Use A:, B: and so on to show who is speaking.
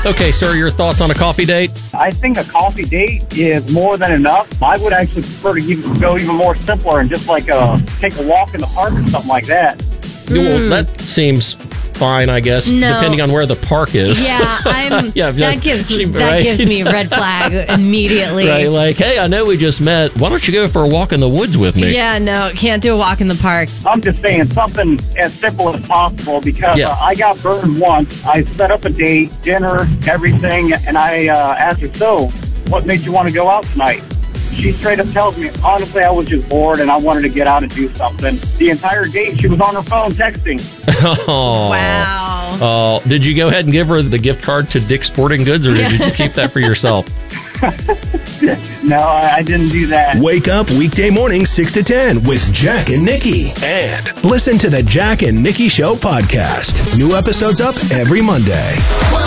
A: Okay, sir, your thoughts on a coffee date?
B: I think a coffee date is more than enough. I would actually prefer to go even more simpler and just like take a walk in the park or something like that.
A: Well, that seems fine, I guess, depending on where the park is.
C: Yeah, that gives me a red flag immediately.
A: Right, like, hey, I know we just met. Why don't you go for a walk in the woods with me?
C: Yeah, no, can't do a walk in the park.
B: I'm just saying something as simple as possible because I got burned once. I set up a date, dinner, everything, and I asked her, so what made you want to go out tonight? She straight up tells me, honestly, I was just bored and I wanted to get out and do something. The entire date, she was on her phone texting.
A: Oh.
C: Wow.
A: Oh, did you go ahead and give her the gift card to Dick's Sporting Goods, or did you keep that for yourself?
B: No, I didn't do that.
D: Wake up weekday mornings 6 to 10 with Jack and Nikki. And listen to the Jack and Nikki Show podcast. New episodes up every Monday.